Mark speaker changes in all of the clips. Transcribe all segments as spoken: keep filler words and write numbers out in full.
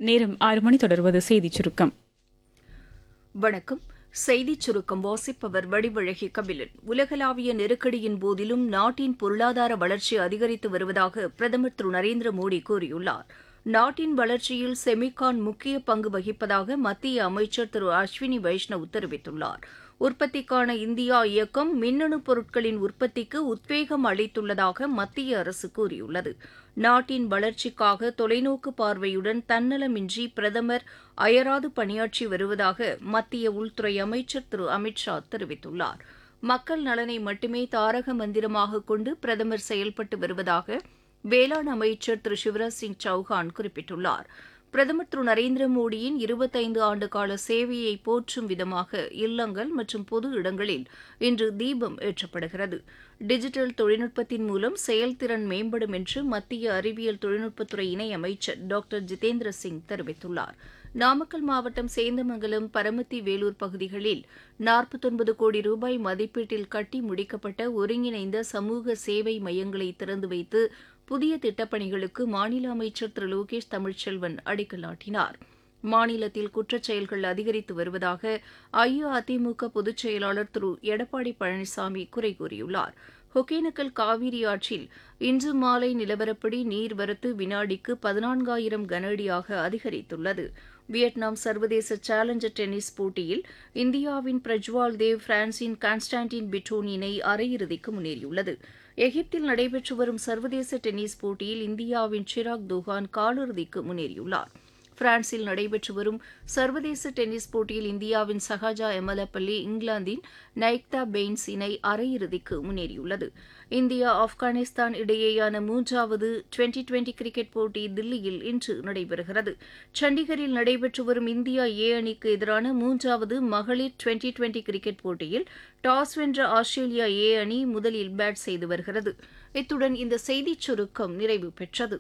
Speaker 1: நேரம் ஆறு மணி தொடர்வது செய்திச் சுருக்கம்.
Speaker 2: வணக்கம். செய்திச் சுருக்கம் வாசிப்பவர் வடிவழகி கபிலன். உலகளாவிய நெருக்கடியின் போதிலும் நாட்டின் பொருளாதார வளர்ச்சி அதிகரித்து வருவதாக பிரதமர் திரு நரேந்திர மோடி கூறியுள்ளார். நாட்டின் வளர்ச்சியில் செமிகான் முக்கிய பங்கு வகிப்பதாக மத்திய அமைச்சர் திரு அஸ்வினி வைஷ்ணவ் தெரிவித்துள்ளார். உற்பத்திக்கான இந்தியா இயக்கம் மின்னணு பொருட்களின் உற்பத்திக்கு உத்வேகம் அளித்துள்ளதாக மத்திய அரசு கூறியுள்ளது. நாட்டின் வளர்ச்சிக்காக தொலைநோக்கு பார்வையுடன் தன்னலமின்றி பிரதமர் அயராது பணியாற்றி வருவதாக மத்திய உள்துறை அமைச்சர் திரு அமித் ஷா தெரிவித்துள்ளார். மக்கள் நலனை மட்டுமே தாரக மந்திரமாக கொண்டு பிரதமர் செயல்பட்டு வருவதாக வேளாண் அமைச்சர் திரு சிவராஜ் சிங் சௌஹான் குறிப்பிட்டுள்ளார். பிரதமர் திரு நரேந்திர மோடியின் இருபத்தைந்து ஆண்டு கால சேவையை போற்றும் விதமாக இல்லங்கள் மற்றும் பொது இடங்களில் இன்று தீபம் ஏற்றப்படுகிறது. டிஜிட்டல் தொழில்நுட்பத்தின் மூலம் செயல்திறன் மேம்படும் என்று மத்திய அறிவியல் தொழில்நுட்பத்துறை இணை அமைச்சர் டாக்டர் ஜிதேந்திர சிங் தெரிவித்துள்ளார். நாமக்கல் மாவட்டம் சேந்தமங்கலம், பரமத்தி வேலூர் பகுதிகளில் நாற்பத்தொன்பது கோடி ரூபாய் மதிப்பீட்டில் கட்டி முடிக்கப்பட்ட ஒருங்கிணைந்த சமூக சேவை மையங்களை திறந்து வைத்து புதிய திட்டப்பணிகளுக்கு மாநில அமைச்சர் திரு லோகேஷ் தமிழ்ச்செல்வன் அடிக்கல் நாட்டினார். மாநிலத்தில் குற்றச் செயல்கள் அதிகரித்து வருவதாக அஇஅதிமுக பொதுச் செயலாளர் திரு எடப்பாடி பழனிசாமி குறை கூறியுள்ளார். ஒகேனக்கல் காவிரி ஆற்றில் இன்று மாலை நிலவரப்படி நீர்வரத்து வினாடிக்கு பதினான்காயிரம் கன அடியாக அதிகரித்துள்ளது. வியட்நாம் சர்வதேச சேலஞ்சர் டென்னிஸ் போட்டியில் இந்தியாவின் பிரஜ்வால் தேவ் பிரான்சின் கான்ஸ்டான்டின் பிட்டோன் இணை அரையிறுதிக்கு முன்னேறியுள்ளது. எகிப்தில் நடைபெற்று வரும் சர்வதேச டென்னிஸ் போட்டியில் இந்தியாவின் சிராக் துகான் காலிறுதிக்கு முன்னேறியுள்ளார். பிரான்சில் நடைபெற்று வரும் சர்வதேச டென்னிஸ் போட்டியில் இந்தியாவின் சஹாஜா எமலப்பள்ளி இங்கிலாந்தின் நைக்தா பெய்ன்ஸ் இணை அரையிறுதிக்கு முன்னேறியுள்ளது. இந்தியா ஆப்கானிஸ்தான் இடையேயான மூன்றாவது டுவெண்டி டுவெண்டி கிரிக்கெட் போட்டி தில்லியில் இன்று நடைபெறுகிறது. சண்டிகரில் நடைபெற்று வரும் இந்தியா ஏ அணிக்கு எதிரான மூன்றாவது மகளிர் டுவெண்டி டுவெண்டி கிரிக்கெட் போட்டியில் டாஸ் வென்ற ஆஸ்திரேலியா ஏ அணி முதலில் பேட் செய்து வருகிறது. இத்துடன் இந்த செய்திச் சுருக்கம் நிறைவு பெற்றது.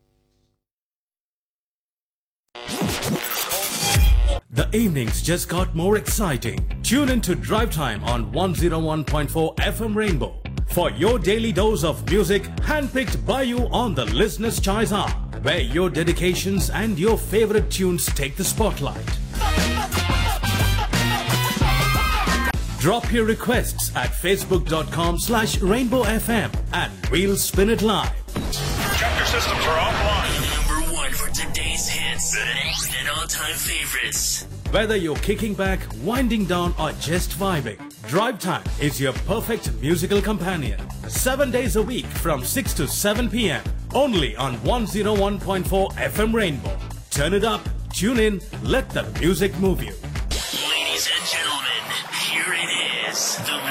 Speaker 3: The evenings just got more exciting. Tune in to Drive Time on one oh one point four F M Rainbow for your daily dose of music handpicked by you on the Listener's Choice Hour, where your dedications and your favorite tunes take the spotlight. Drop your requests at facebook.com slash rainbow FM and we'll spin it live.
Speaker 4: Chapter systems are offline.
Speaker 5: Number one for today's hits and all-time favorites.
Speaker 3: Whether you're kicking back, winding down or just vibing, Drive Time is your perfect musical companion. Seven days a week from six to seven p.m. only on one oh one point four F M Rainbow. Turn it up, tune in, let the music move you.
Speaker 5: Ladies and gentlemen, here it is. The